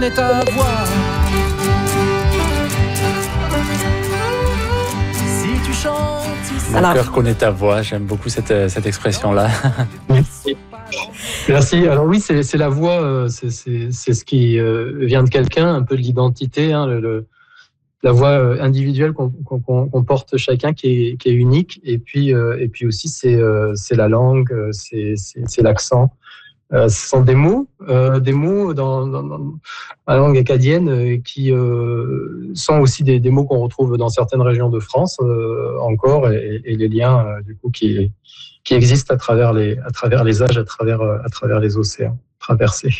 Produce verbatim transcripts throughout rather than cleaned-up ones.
est ta voix. Si tu chantes, si Mon Alors- cœur connaît ta voix, j'aime beaucoup cette, cette expression-là. Merci. Merci. Alors oui, c'est, c'est la voix, euh, c'est, c'est, c'est ce qui euh, vient de quelqu'un, un peu de l'identité, hein, le, le- la voix euh, individuelle qu'on, qu'on, qu'on porte chacun, qui est, qui est unique. Et puis, euh, et puis aussi, c'est, euh, c'est la langue, euh, c'est, c'est, c'est l'accent. Euh, ce sont des mots, euh, des mots dans, dans, dans la langue acadienne euh, qui euh, sont aussi des, des mots qu'on retrouve dans certaines régions de France euh, encore, et, et les liens euh, du coup qui qui existent à travers les à travers les âges, à travers à travers les océans traversés.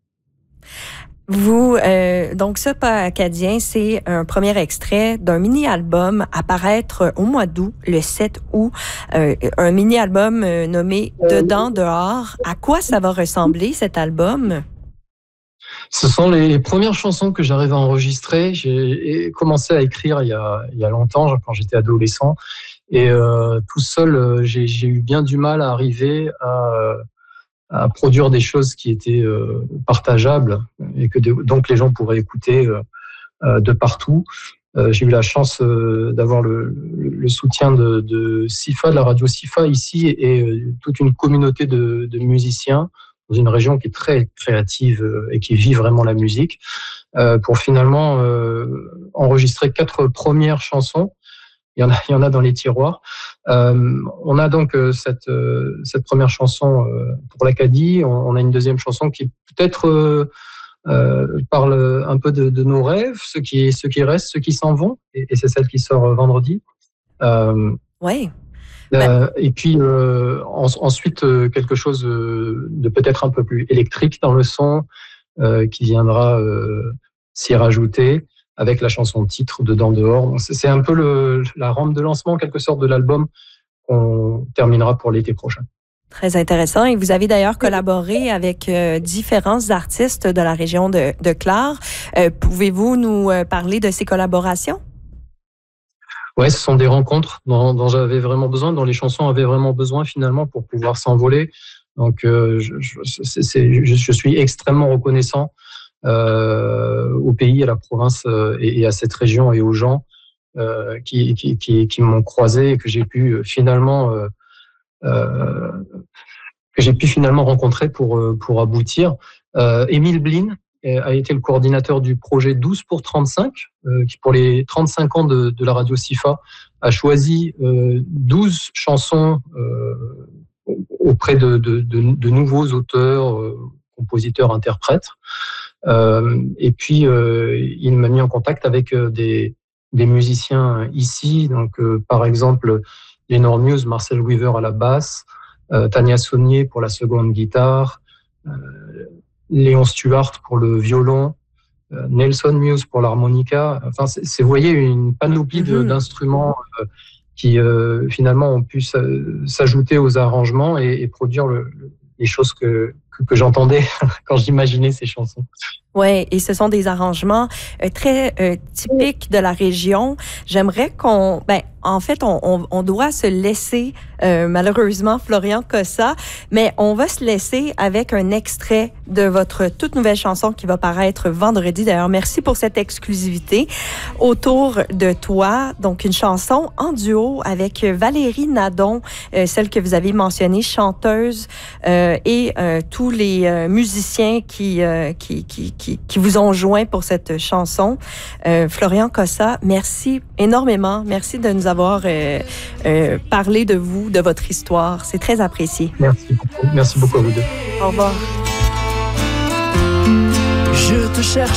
Vous, euh, donc ce pas acadien, c'est un premier extrait d'un mini-album à paraître au mois d'août, le sept août, euh, un mini-album euh, nommé Dedans, dehors. À quoi ça va ressembler cet album? Ce sont les premières chansons que j'arrive à enregistrer. J'ai commencé à écrire il y a il y a longtemps, quand j'étais adolescent, et euh, tout seul, j'ai, j'ai eu bien du mal à arriver à à produire des choses qui étaient euh, partageables et que de, donc les gens pourraient écouter euh, de partout. Euh, j'ai eu la chance euh, d'avoir le, le soutien de, de SIFA, de la radio SIFA ici, et, et toute une communauté de, de musiciens dans une région qui est très créative et qui vit vraiment la musique, euh, pour finalement euh, enregistrer quatre premières chansons. Il y en a, il y en a dans les tiroirs. Euh, on a donc euh, cette, euh, cette première chanson euh, pour l'Acadie. On, on a une deuxième chanson qui peut-être euh, euh, parle un peu de, de nos rêves, ceux qui, ceux qui restent, ceux qui s'en vont. Et, et c'est celle qui sort vendredi. Euh, Oui. euh, et puis euh, en, ensuite, euh, quelque chose de peut-être un peu plus électrique dans le son euh, qui viendra euh, s'y rajouter, avec la chanson titre Dedans, dehors. C'est un peu le, la rampe de lancement, en quelque sorte, de l'album qu'on terminera pour l'été prochain. Très intéressant. Et vous avez d'ailleurs collaboré avec euh, différents artistes de la région de, de Clare. Euh, pouvez-vous nous euh, parler de ces collaborations? Ouais, ce sont des rencontres dont, dont j'avais vraiment besoin, dont les chansons avaient vraiment besoin finalement pour pouvoir s'envoler. Donc, euh, je, je, c'est, c'est, je, je suis extrêmement reconnaissant Euh, au pays, à la province euh, et, et à cette région et aux gens euh, qui, qui, qui, qui m'ont croisé et que j'ai pu euh, finalement euh, euh, que j'ai pu finalement rencontrer pour pour aboutir. Euh, Émile Blin a été le coordinateur du projet douze pour trente-cinq, euh, qui pour les trente-cinq ans de, de la radio SIFA a choisi euh, douze chansons euh, auprès de, de, de, de nouveaux auteurs, euh, compositeurs, interprètes. Euh, et puis, euh, il m'a mis en contact avec euh, des, des musiciens ici. Donc, euh, par exemple, Lénore Muse, Marcel Weaver à la basse, euh, Tania Saunier pour la seconde guitare, euh, Léon Stuart pour le violon, euh, Nelson Muse pour l'harmonica. Enfin, c'est, c'est, vous voyez, une panoplie de, mm-hmm. d'instruments euh, qui, euh, finalement, ont pu s'ajouter aux arrangements et, et produire le, le, les choses que, que, que j'entendais quand j'imaginais ces chansons. Oui, et ce sont des arrangements euh, très euh, typiques de la région. J'aimerais qu'on... Ben, en fait, on, on, on doit se laisser, euh, malheureusement, Florian Cossa, mais on va se laisser avec un extrait de votre toute nouvelle chanson qui va paraître vendredi. D'ailleurs, merci pour cette exclusivité. Autour de toi, donc une chanson en duo avec Valérie Nadon, euh, celle que vous avez mentionnée, chanteuse, euh, et euh, tous les euh, musiciens qui, euh, qui, qui, qui, qui vous ont joint pour cette chanson. Euh, Florian Cossa, merci énormément. Merci de nous avoir euh, euh, parlé de vous, de votre histoire. C'est très apprécié. Merci beaucoup. Merci beaucoup à vous deux. Au revoir. Je te cherche.